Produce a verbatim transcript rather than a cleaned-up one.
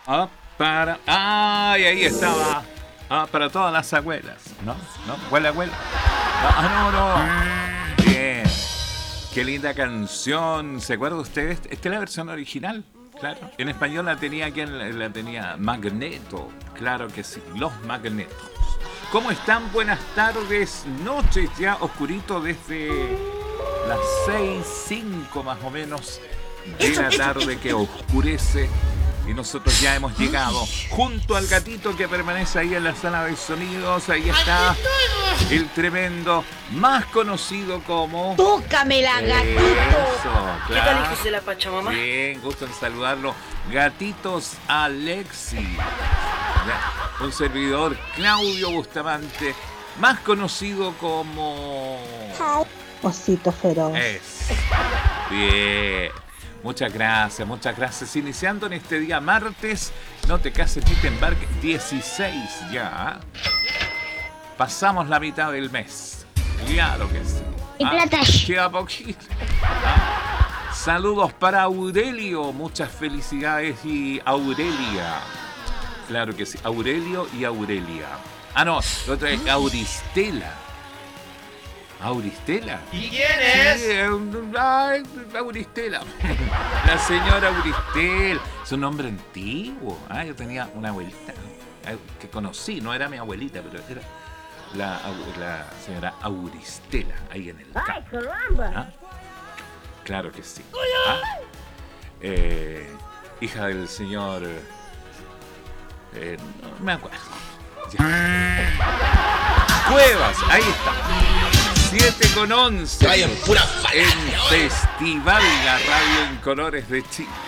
Ah, para. ¡Ay! Ahí estaba. Ah, para todas las abuelas. ¿No? ¿No? ¿Abuela, abuela? Ah, no, no. Bien. Qué linda canción. ¿Se acuerda ustedes? Esta es la versión original. Claro. En español la tenía quien la tenía Magneto. Claro que sí. Los Magnetos. ¿Cómo están? Buenas tardes, noches, ya oscurito desde las seis, cinco más o menos de la tarde que oscurece y nosotros ya hemos llegado junto al gatito que permanece ahí en la sala de sonidos. Ahí está el tremendo, más conocido como... ¡Tócamela, gatito! Eso, claro. ¿Qué tal, hijos de la Pachamama? Bien, gusto en saludarlo. Gatitos Alexi. Un servidor, Claudio Bustamante, más conocido como... Osito feroz. Es. Bien. Muchas gracias, muchas gracias. Iniciando en este día martes, no te cases ni te embarques, dieciséis ya. Pasamos la mitad del mes. Claro que sí. Y plata. Queda poquito. Ah. Saludos para Aurelio, muchas felicidades y Aurelia. Claro que sí, Aurelio y Aurelia. Ah, no, lo otra es Auristela. ¿Auristela? ¿Y quién es? Sí, ay, Auristela. La señora Auristel. Es un nombre antiguo. Ah, yo tenía una abuelita que conocí, no era mi abuelita, pero era la, la señora Auristela, ahí en el campo. ¡Ay, caramba! ¿Ah? Claro que sí. ¿Ah? Eh, hija del señor... Eh, no me acuerdo. Ya. Cuevas, ahí está. siete con once. Vayan pura En Festival La Radio en Colores de Chile.